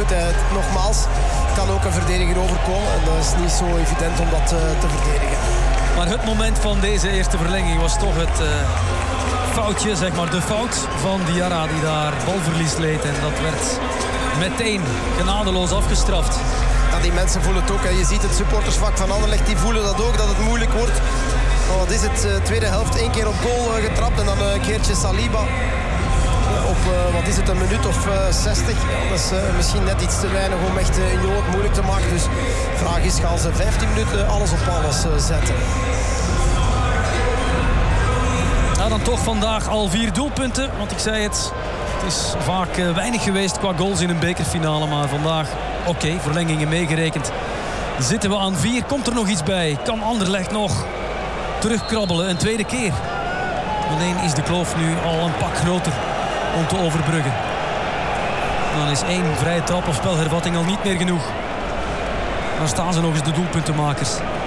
goed, nogmaals, kan ook een verdediger overkomen. En dat is niet zo evident om dat te verdedigen. Maar het moment van deze eerste verlenging was toch het foutje, zeg maar de fout van Diarra die daar balverlies leed. En dat werd meteen genadeloos afgestraft. Ja, die mensen voelen het ook. Hè. Je ziet het supportersvak van Anderlecht, die voelen dat ook, dat het moeilijk wordt. Maar wat is het? Tweede helft, 1 keer op goal getrapt en dan een keertje Saliba. Op, wat is het, een minuut of 60. Ja, dat is misschien net iets te weinig om echt Union het moeilijk te maken. Dus de vraag is, gaan ze 15 minuten alles op alles zetten? Ja, dan toch vandaag al 4 doelpunten. Want ik zei het, het is vaak weinig geweest qua goals in een bekerfinale. Maar vandaag, oké, verlengingen meegerekend. Zitten we aan 4, komt er nog iets bij? Kan Anderlecht nog terugkrabbelen, een tweede keer? Alleen is de kloof nu al een pak groter om te overbruggen. Dan is 1 vrije trap of spelhervatting al niet meer genoeg. Dan staan ze nog eens de doelpuntenmakers.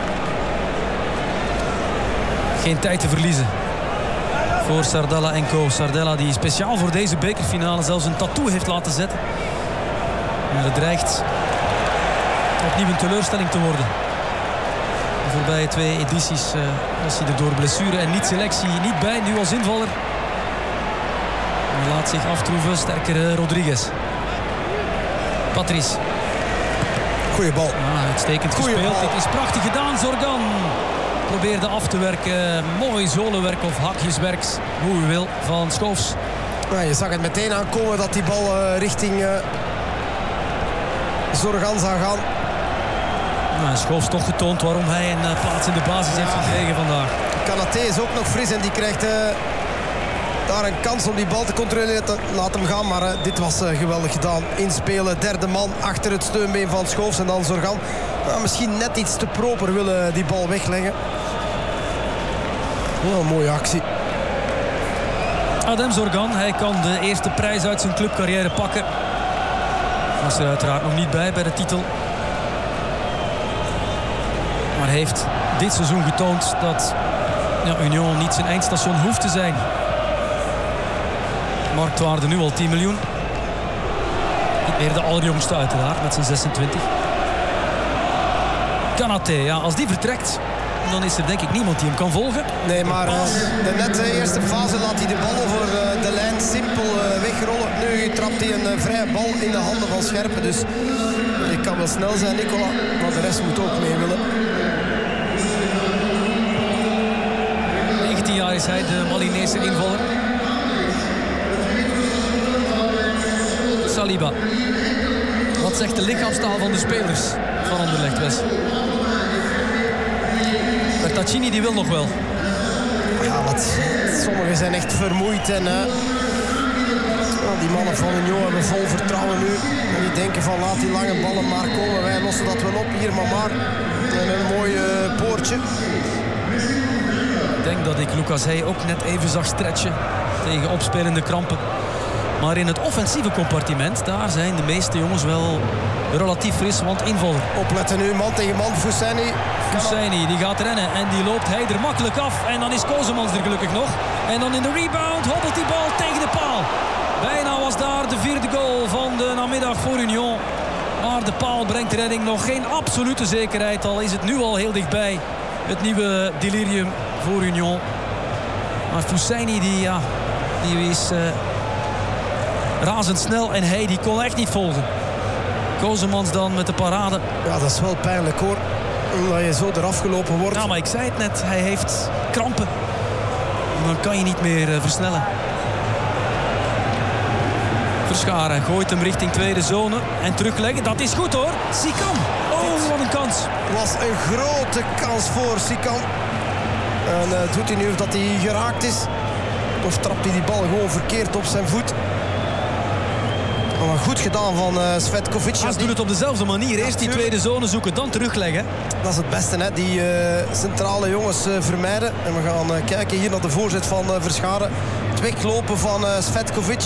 Geen tijd te verliezen voor Sardella en co. Sardella die speciaal voor deze bekerfinale zelfs een tattoo heeft laten zetten. Maar het dreigt opnieuw een teleurstelling te worden. De voorbije 2 edities was hij er door blessure en niet selectie niet bij. Nu als invaller. Hij laat zich aftroeven. Sterkere Rodriguez. Patrice. Goeie bal. Ja, uitstekend gespeeld. Dit is prachtig gedaan. Zorgan probeerde af te werken. Mooi zolenwerk of hakjeswerks, hoe u wil, van Schoofs. Ja, je zag het meteen aankomen dat die bal richting Zorgan zou gaan. Nou, Schoofs toch getoond waarom hij een plaats in de basis heeft gekregen vandaag. Kanaté is ook nog fris en die krijgt daar een kans om die bal te controleren. Laat hem gaan, maar dit was geweldig gedaan. Inspelen, derde man achter het steunbeen van Schoofs en dan Zorgan. Misschien net iets te proper willen die bal wegleggen. Oh, een mooie actie. Adem Zorgan, hij kan de eerste prijs uit zijn clubcarrière pakken. Was er uiteraard nog niet bij de titel. Maar heeft dit seizoen getoond dat Union niet zijn eindstation hoeft te zijn. Marktwaarde nu al 10 miljoen. Niet meer de allerjongste uiteraard met zijn 26. Kanaté, ja, als die vertrekt, dan is er denk ik niemand die hem kan volgen. Nee, maar net de eerste fase laat hij de bal over de lijn simpel wegrollen. Nu trapt hij een vrije bal in de handen van Scherpen. Dus ik kan wel snel zijn, Nicola, maar de rest moet ook mee willen. 19 jaar is hij, de Malinese invaller. Saliba. Wat zegt de lichaamstaal van de spelers van Anderlecht, Wes? Bertaccini die wil nog wel. Ja, sommigen zijn echt vermoeid en die mannen van Union hebben vol vertrouwen nu. En die denken van laat die lange ballen maar komen. Wij lossen dat wel op hier, maar. En een mooi poortje. Ik denk dat ik Lucas Hey ook net even zag stretchen tegen opspelende krampen. Maar in het offensieve compartiment, daar zijn de meeste jongens wel relatief fris, want invaller. Opletten nu, man tegen man, Fousseni. Fousseni, die gaat rennen en die loopt hij er makkelijk af. En dan is Kozemans er gelukkig nog. En dan in de rebound hobbelt die bal tegen de paal. Bijna was daar de 4e goal van de namiddag voor Union. Maar de paal brengt de redding nog geen absolute zekerheid. Al is het nu al heel dichtbij. Het nieuwe delirium voor Union. Maar Fousseni die is razendsnel en hij die kon echt niet volgen. Kozemans dan met de parade. Ja, dat is wel pijnlijk hoor. Omdat je zo eraf gelopen wordt. Ja, maar ik zei het net. Hij heeft krampen. Dan kan je niet meer versnellen. Verscharen gooit hem richting tweede zone. En terugleggen. Dat is goed hoor. Sikan. Oh, wat een kans. Was een grote kans voor Sikan. En doet hij nu of dat hij geraakt is. Of trapt hij die bal gewoon verkeerd op zijn voet. Maar goed gedaan van Svetkovic. Ze doen het op dezelfde manier. Eerst die tweede zone zoeken, dan terugleggen. Dat is het beste, hè? Die centrale jongens vermijden. En we gaan kijken hier naar de voorzet van Verscharen. Het weglopen van Svetkovic.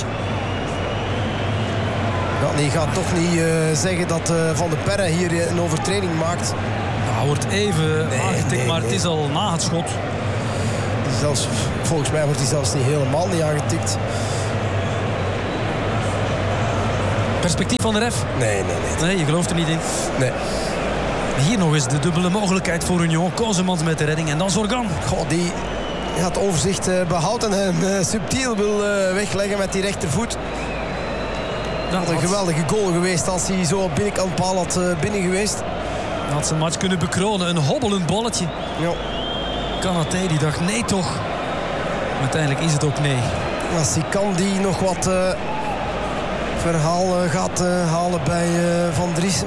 Ja, die gaat toch niet zeggen dat Van de Perre hier een overtreding maakt. Nou, wordt even aangetikt, maar het is al na het schot. Zelfs, volgens mij wordt hij zelfs niet helemaal niet aangetikt. Perspectief van de ref? Nee. Nee, je gelooft er niet in? Nee. Hier nog eens de dubbele mogelijkheid voor Union. Kozemans met de redding en dan Zorgan. Goh, die had overzicht behouden en subtiel wil wegleggen met die rechtervoet. Dat had een geweldige goal geweest als hij zo op binnenkant paal had binnen geweest. Had zijn match kunnen bekronen. Een hobbelend balletje. Ja. Kanaté die dacht nee toch. Uiteindelijk is het ook nee. Sikan die nog wat verhaal gaat halen bij Van Driessen.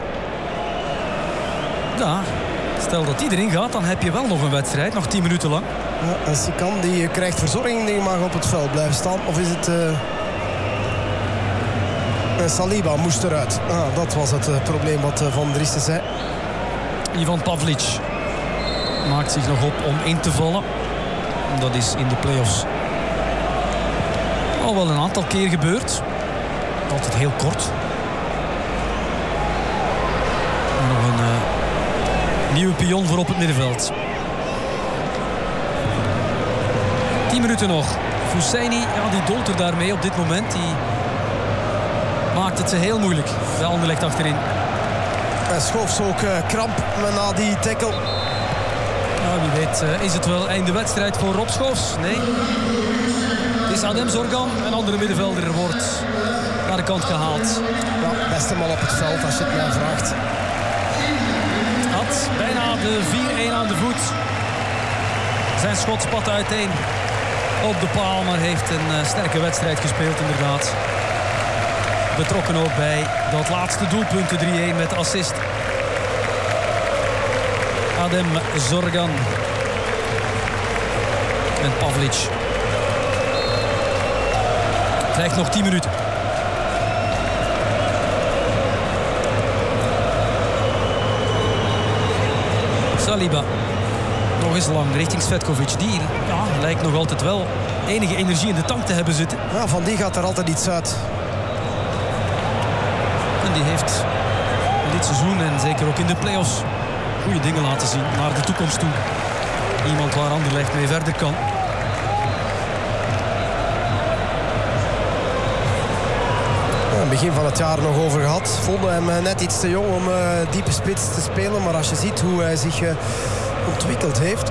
Ja, stel dat die erin gaat, dan heb je wel nog een wedstrijd. Nog 10 minuten lang. Ja, en Sikan die krijgt verzorging, die mag op het veld blijven staan. Of is het... Saliba moest eruit. Dat was het probleem wat Van Driessen zei. Ivan Pavlic maakt zich nog op om in te vallen. Dat is in de play-offs al wel een aantal keer gebeurd. Altijd heel kort. En nog een nieuwe pion voor op het middenveld. 10 minuten nog. Fousseyni, ja, die dolt er daarmee op dit moment. Die maakt het ze heel moeilijk. De Anderlecht achterin. Schoofs ook kramp na die tackle. Nou, wie weet is het wel einde wedstrijd voor Rob Schoofs? Nee. Het is Adem Zorgan, een andere middenvelder, wordt naar de kant gehaald. Ja, beste man op het veld als je het mij vraagt. Had bijna de 4-1 aan de voet. Zijn schot spat uiteen op de paal, maar heeft een sterke wedstrijd gespeeld inderdaad. Betrokken ook bij dat laatste doelpunt, de 3-1 met assist. Adem Zorgan. En Pavlic. Krijgt nog 10 minuten. Saliba. Nog eens lang richting Svetkovic. Die lijkt nog altijd wel enige energie in de tank te hebben zitten. Ja, van die gaat er altijd iets uit. En die heeft dit seizoen en zeker ook in de play-offs goede dingen laten zien naar de toekomst toe. Iemand waar Anderlecht mee verder kan. Begin van het jaar nog over gehad. Vonden hem net iets te jong om diepe spits te spelen. Maar als je ziet hoe hij zich ontwikkeld heeft.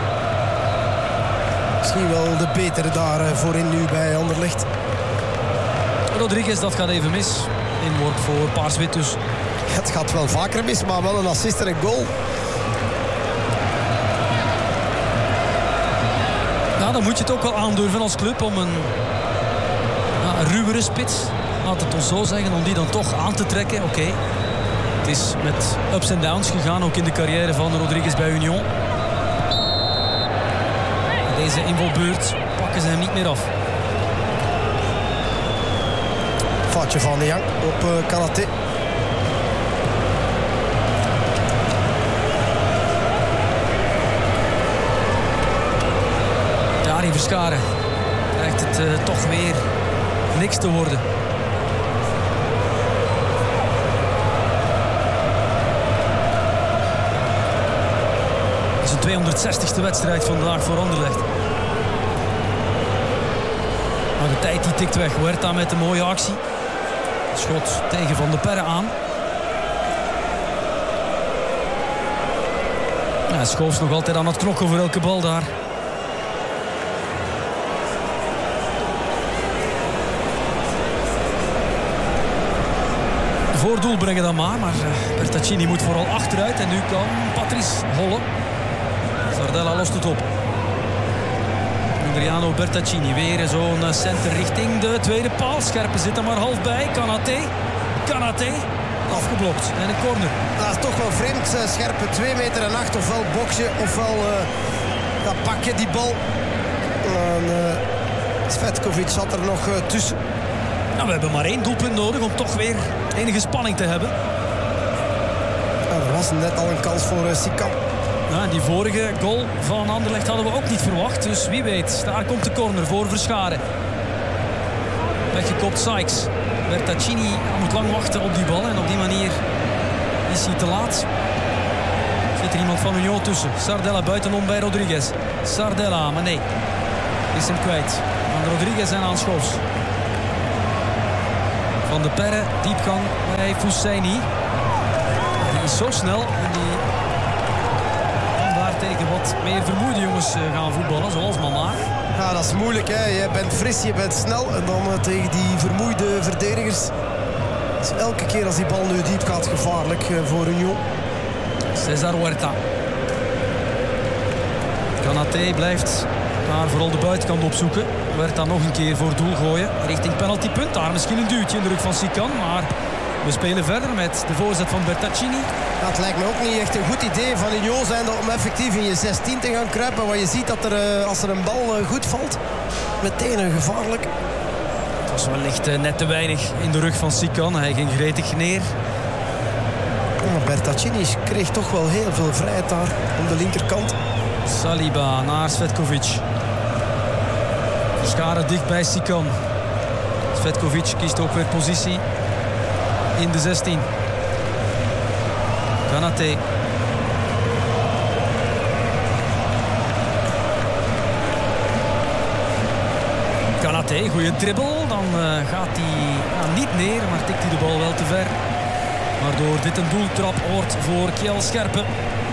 Misschien wel de betere daar voorin nu bij Anderlecht. Rodriguez, dat gaat even mis. Inworp voor Paars-Wit dus. Het gaat wel vaker mis, maar wel een assist en een goal. Nou, dan moet je het ook wel aandurven als club om een ruwere spits, laat het ons zo zeggen, om die dan toch aan te trekken. Oké. Het is met ups en downs gegaan, ook in de carrière van Rodriguez bij Union. Deze invalbeurt pakken ze hem niet meer af. Foutje van de Jong op Kanaté. Dari Verscharen krijgt het toch weer niks te worden. Het is een 260ste wedstrijd vandaag voor Anderlecht. Maar de tijd die tikt weg. Huerta met een mooie actie. Schot tegen Van der Perre aan. Ja, Schoofs nog altijd aan het knokken voor elke bal daar. Voordoel brengen dan maar Bertaccini moet vooral achteruit. En nu kan Patrice hollen. Sardella lost het op. Adriano Bertaccini weer zo'n center richting de tweede paal. Scherpe zit er maar half bij. Kanaté. Afgeblokt. En een corner. Dat is toch wel vreemd. Scherpe 2,8 meter. Ofwel boksje, ofwel pak je die bal. Svetkovic zat er nog tussen. Nou, we hebben maar 1 doelpunt nodig om toch weer enige spanning te hebben. Er was net al een kans voor Sikan. Ja, die vorige goal van Anderlecht hadden we ook niet verwacht. Dus wie weet, daar komt de corner voor Verscharen. Weggekopt Sykes. Bertaccini moet lang wachten op die bal. En op die manier is hij te laat. Zit er iemand van Union tussen. Sardella buitenom bij Rodriguez. Sardella, maar nee. Is hem kwijt. Aan Rodriguez en aan Schoofs. Van de Perre, diepgang bij Fousseyni. Die is zo snel en die kan daar tegen wat meer vermoeide jongens gaan voetballen, zoals Mama. Ja, dat is moeilijk. Hè. Je bent fris, je bent snel. En dan tegen die vermoeide verdedigers. Dus elke keer als die bal nu diep gaat, gevaarlijk voor Union. César Huerta. Konaté blijft daar vooral de buitenkant opzoeken. Huerta nog een keer voor doel gooien. Richting penaltypunt. Daar misschien een duwtje in de rug van Sikan. Maar we spelen verder met de voorzet van Bertaccini. Ja, het lijkt me ook niet echt een goed idee van Union zijn om effectief in je 16 te gaan kruipen. Want je ziet dat er, als er een bal goed valt, meteen een gevaarlijk. Het was wellicht net te weinig in de rug van Sikan. Hij ging gretig neer. Ja, Bertaccini kreeg toch wel heel veel vrijheid daar aan de linkerkant. Saliba naar Svetkovic. Verscharen dicht bij Sikan. Svetkovic kiest ook weer positie in de 16. Konaté. Konaté, goede dribbel. Dan gaat hij niet neer, maar tikt hij de bal wel te ver. Waardoor dit een doeltrap wordt voor Kjell Scherpen.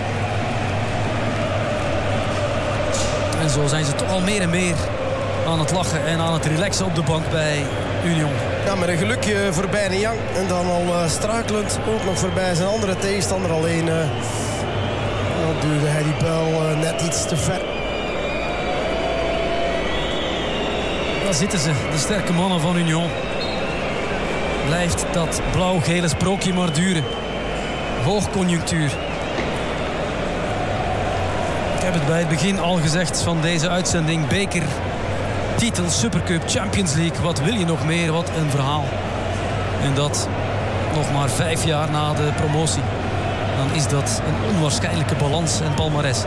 En zo zijn ze toch al meer en meer aan het lachen en aan het relaxen op de bank bij Union. Ja, met een gelukje voorbij Niang. En dan al struikelend ook nog voorbij zijn andere tegenstander. Alleen duwde hij die bal net iets te ver. Daar zitten ze, de sterke mannen van Union. Blijft dat blauw-gele sprookje maar duren. Hoogconjunctuur. Ik heb het bij het begin al gezegd van deze uitzending. Beker, titel, Supercup, Champions League. Wat wil je nog meer? Wat een verhaal. En dat nog maar 5 jaar na de promotie. Dan is dat een onwaarschijnlijke balans en palmares.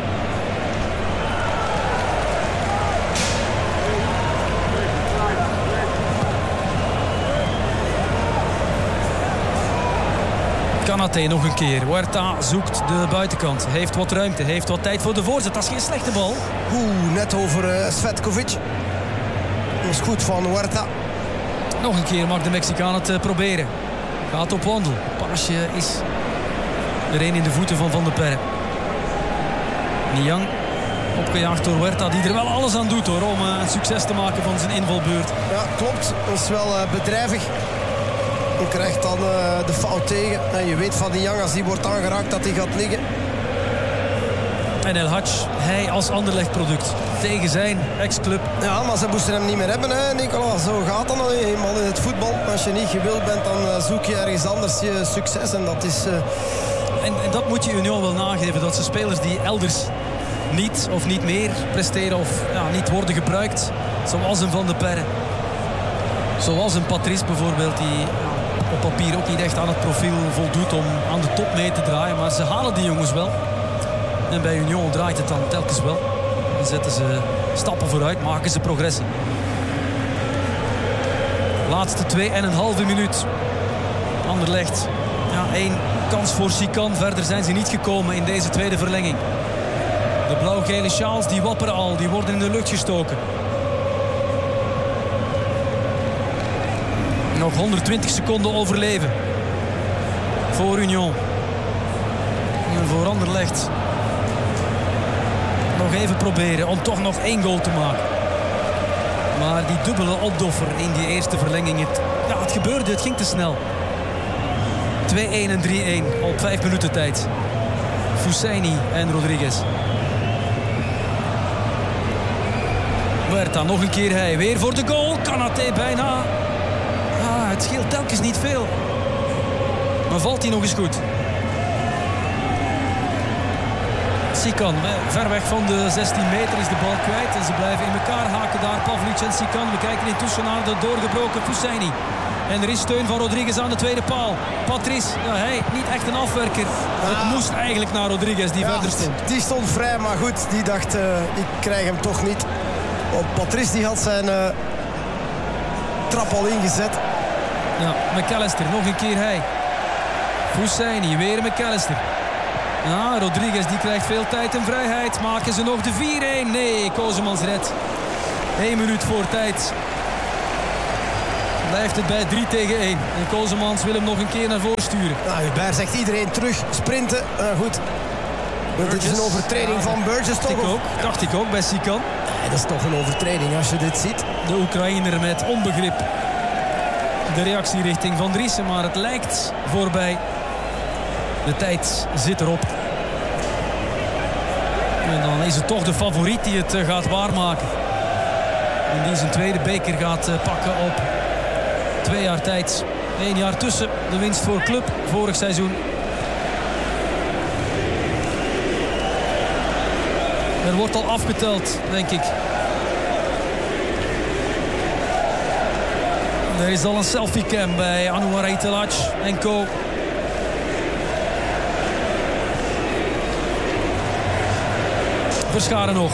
Konaté nog een keer. Huerta zoekt de buitenkant. Heeft wat ruimte, heeft wat tijd voor de voorzet. Dat is geen slechte bal. Net over Svetkovic. Dat is goed van Huerta. Nog een keer mag de Mexicaan het proberen. Gaat op wandel. Paasje is er een in de voeten van Van de Perre. Niang opgejaagd door Huerta, die er wel alles aan doet hoor, om een succes te maken van zijn invalbeurt. Ja, klopt. Dat is wel bedrijvig. Je krijgt dan de fout tegen. En je weet van Niang, als die wordt aangeraakt, dat hij gaat liggen. En El Hadj, hij als Anderlecht product. Tegen zijn ex-club. Ja, maar ze moesten hem niet meer hebben, hè, Nicola. Zo gaat dat nou eenmaal in het voetbal. Als je niet gewild bent, dan zoek je ergens anders je succes. En dat is... En dat moet je Union wel nageven. Dat ze spelers die elders niet of niet meer presteren of niet worden gebruikt. Zoals een Van de Perre. Zoals een Patrice bijvoorbeeld, die op papier ook niet echt aan het profiel voldoet om aan de top mee te draaien. Maar ze halen die jongens wel. En bij Union draait het dan telkens wel. Dan zetten ze stappen vooruit, maken ze progressie. Laatste 2,5 minuut. Anderlecht. 1 kans voor Sikan. Verder zijn ze niet gekomen in deze tweede verlenging. De blauw-gele sjaals die wapperen al. Die worden in de lucht gestoken. Nog 120 seconden overleven. Voor Union. En voor Anderlecht. Nog even proberen om toch nog 1 goal te maken. Maar die dubbele opdoffer in die eerste verlenging. Het gebeurde, het ging te snel. 2-1 en 3-1 op 5 minuten tijd. Fousseyni en Rodriguez. Huerta nog een keer hij. Weer voor de goal. Konaté bijna. Het scheelt telkens niet veel. Maar valt hij nog eens goed. Sikan, ver weg van de 16 meter is de bal kwijt. En ze blijven in elkaar haken daar, Pavlic en Sikan. We kijken intussen naar de doorgebroken Fousseyni. En er is steun van Rodriguez aan de tweede paal. Patrice, hij niet echt een afwerker. Het moest eigenlijk naar Rodriguez die verder stond. Die stond vrij, maar goed, die dacht, ik krijg hem toch niet. Want Patrice die had zijn trap al ingezet. Ja, McAllister, nog een keer hij. Fousseyni, weer McAllister. Ja, Rodriguez die krijgt veel tijd en vrijheid. Maken ze nog de 4-1? Nee, Kozemans redt. 1 minuut voor tijd. Blijft het bij 3-1. En Kosemans wil hem nog een keer naar voren sturen. Nou, Hubert zegt iedereen terug sprinten. Goed. Dit is een overtreding van Burgess toch? Dacht ik ook bij Sikan. Dat is toch een overtreding als je dit ziet. De Oekraïner met onbegrip. De reactie richting Van Driessen, maar het lijkt voorbij. De tijd zit erop. En dan is het toch de favoriet die het gaat waarmaken. En die zijn tweede beker gaat pakken op 2 jaar tijd. 1 jaar tussen de winst voor club vorig seizoen. Er wordt al afgeteld, denk ik. Er is al een selfiecam bij Anouar Aitelac en co. Verscharen nog.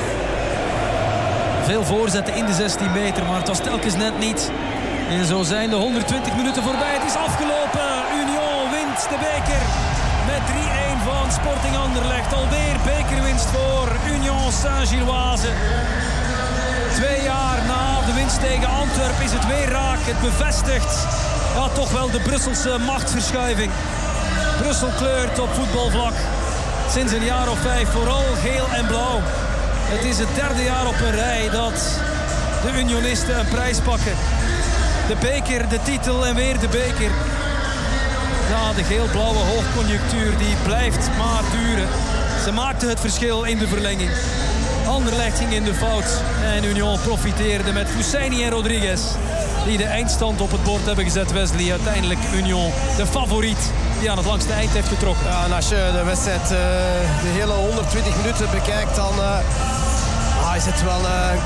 Veel voorzetten in de 16 meter, maar het was telkens net niet. En zo zijn de 120 minuten voorbij. Het is afgelopen. Union wint de beker met 3-1 van Sporting Anderlecht. Alweer bekerwinst voor Union Saint-Gilloise. 2 jaar na de winst tegen Antwerpen is het weer raak. Het bevestigt toch wel de Brusselse machtsverschuiving. Brussel kleurt op voetbalvlak sinds een jaar of 5 vooral geel en blauw. Het is het 3e jaar op een rij dat de Unionisten een prijs pakken. De beker, de titel en weer de beker. Ja, de geel-blauwe hoogconjunctuur die blijft maar duren. Ze maakten het verschil in de verlenging. Anderlecht ging in de fout en Union profiteerde met Husseini en Rodriguez, die de eindstand op het bord hebben gezet. Wesley, uiteindelijk Union de favoriet die aan het langste eind heeft getrokken. Ja, en als je de wedstrijd de hele 120 minuten bekijkt, dan is het wel een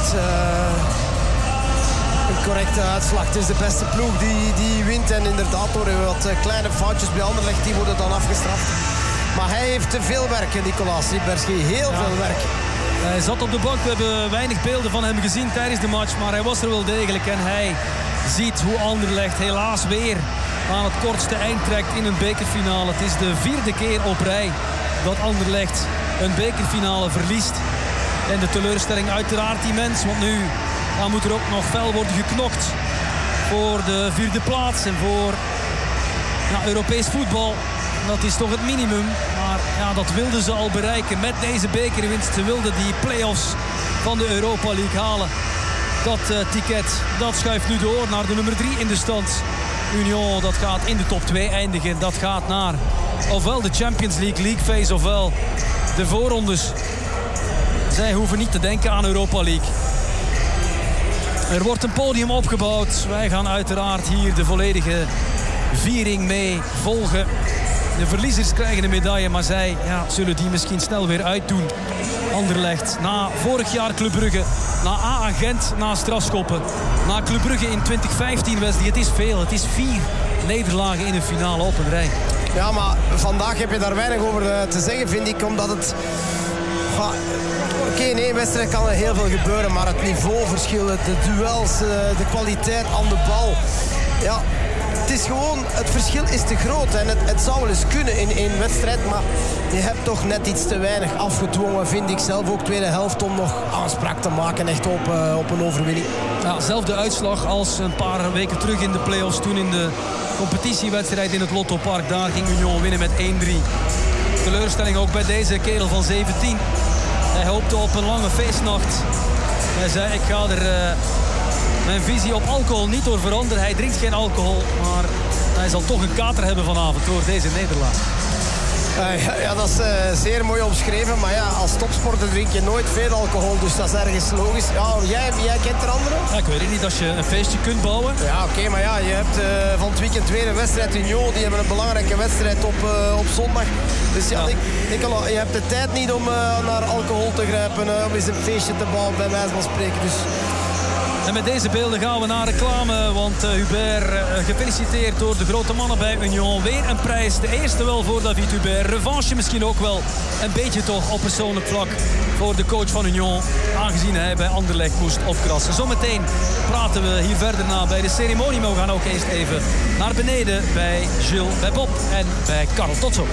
correcte uitslag. Het is de beste ploeg die wint. En inderdaad, door wat kleine foutjes bij Anderlecht, die worden dan afgestraft. Maar hij heeft te veel werk, Nicolas Ribéry. Heel veel werk. Hij zat op de bank. We hebben weinig beelden van hem gezien tijdens de match. Maar hij was er wel degelijk. En hij ziet hoe Anderlecht helaas weer aan het kortste eind trekt in een bekerfinale. Het is de 4e keer op rij dat Anderlecht een bekerfinale verliest. En de teleurstelling uiteraard immens. Want nu moet er ook nog fel worden geknokt voor de 4e plaats. En voor Europees voetbal. Dat is toch het minimum. Maar dat wilden ze al bereiken met deze bekerwinst. Ze wilden die play-offs van de Europa League halen. Dat ticket, dat schuift nu door naar de nummer 3 in de stand. Union, dat gaat in de top 2 eindigen. Dat gaat naar ofwel de Champions League phase ofwel de voorrondes. Zij hoeven niet te denken aan Europa League. Er wordt een podium opgebouwd. Wij gaan uiteraard hier de volledige viering mee volgen. De verliezers krijgen een medaille, maar zij zullen die misschien snel weer uitdoen. Anderlecht, na vorig jaar Club Brugge, na AA Gent, na strafschoppen, na Club Brugge in 2015, Wesley. Het is veel, het is 4 nederlagen in een finale op een rij. Ja, maar vandaag heb je daar weinig over te zeggen, vind ik, omdat het... Oké, in één wedstrijd kan er heel veel gebeuren, maar het niveauverschil, de duels, de kwaliteit aan de bal... Ja, het is gewoon, het verschil is te groot. En het zou wel eens kunnen in één wedstrijd, maar je hebt toch net iets te weinig afgedwongen, vind ik zelf ook tweede helft, om nog aanspraak te maken echt op een overwinning. Ja, zelfde uitslag als een paar weken terug in de play-offs, toen in de competitiewedstrijd in het Lotto Park. Daar ging Union winnen met 1-3. Teleurstelling ook bij deze kerel van 17. Hij hoopte op een lange feestnacht. Hij zei, ik ga er mijn visie op alcohol niet door veranderen. Hij drinkt geen alcohol, maar hij zal toch een kater hebben vanavond door deze nederlaag. Ja, dat is zeer mooi omschreven. Maar ja, als topsporter drink je nooit veel alcohol. Dus dat is ergens logisch. Ja, jij kent er anderen? Ja, ik weet het niet. Als je een feestje kunt bouwen. Ja, oké, maar ja, je hebt van het weekend weer een wedstrijd in Union. Die hebben een belangrijke wedstrijd op zondag. Dus ja, je hebt de tijd niet om naar alcohol te grijpen. Om eens een feestje te bouwen, bij wijze van spreken. Dus... En met deze beelden gaan we naar reclame, want Hubert, gefeliciteerd door de grote mannen bij Union. Weer een prijs, de eerste wel voor David Hubert. Revanche misschien ook wel, een beetje toch op persoonlijk vlak voor de coach van Union. Aangezien hij bij Anderlecht moest opkrassen. Zometeen praten we hier verder na bij de ceremonie. Maar we gaan ook eerst even naar beneden bij Gilles, bij Bob en bij Karel. Tot zo.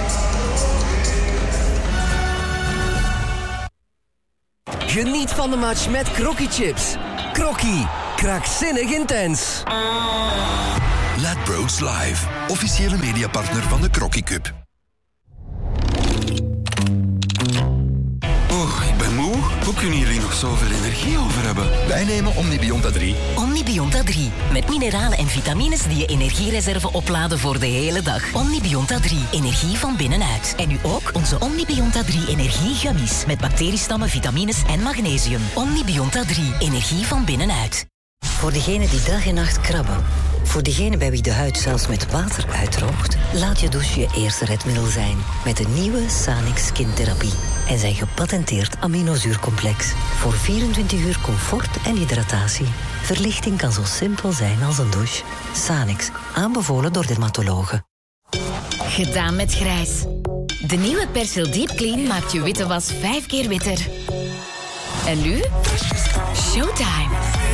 Geniet van de match met Crocky Chips. Crocky, Krankzinnig intens. Ladbrokes Live, officiële mediapartner van de Crocky Cup. Ik ben moe. Hoe kunnen jullie nog zoveel energie over hebben? Wij nemen Omnibionta 3. Omnibionta 3. Met mineralen en vitamines die je energiereserve opladen voor de hele dag. Omnibionta 3. Energie van binnenuit. En nu ook onze Omnibionta 3 energiegummies. Met bacteriestammen, vitamines en magnesium. Omnibionta 3. Energie van binnenuit. Voor degenen die dag en nacht krabben. Voor degenen bij wie de huid zelfs met water uitdroogt. Laat je douche je eerste redmiddel zijn. Met de nieuwe Sanix Skin Therapie. En zijn gepatenteerd aminozuurcomplex. Voor 24 uur comfort en hydratatie. Verlichting kan zo simpel zijn als een douche. Sanix. Aanbevolen door dermatologen. Gedaan met grijs. De nieuwe Persil Deep Clean maakt je witte was 5 keer witter. En nu? Showtime.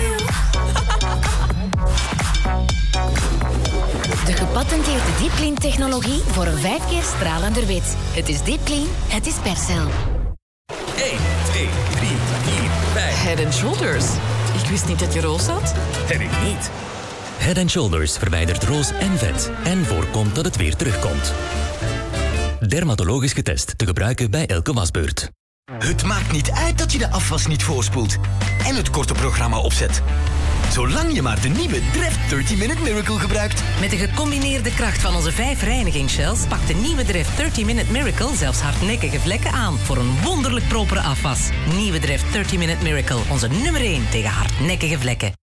De gepatenteerde Deep Clean technologie voor een 5 keer stralender wit. Het is Deep Clean, het is Persil. 1, 2, 3, 4, 5. Head & Shoulders. Ik wist niet dat je roos had. En ik niet. Head & Shoulders verwijdert roos en vet. En voorkomt dat het weer terugkomt. Dermatologisch getest. Te gebruiken bij elke wasbeurt. Het maakt niet uit dat je de afwas niet voorspoelt. En het korte programma opzet. Zolang je maar de nieuwe Dreft 30-Minute Miracle gebruikt. Met de gecombineerde kracht van onze 5 reinigingsshells pakt de nieuwe Dreft 30-Minute Miracle zelfs hardnekkige vlekken aan voor een wonderlijk propere afwas. Nieuwe Dreft 30-Minute Miracle, onze nummer 1 tegen hardnekkige vlekken.